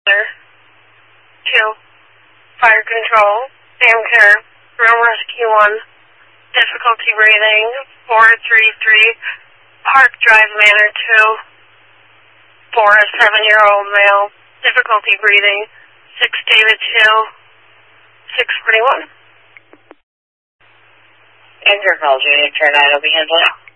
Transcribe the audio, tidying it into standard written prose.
2, fire control, Sam Care, room rescue 1, difficulty breathing, 433, Park Drive Manor 2, for a 7-year-old male, difficulty breathing, 6 David 2, 641. Intercall, Junior Turn 9 will be handling.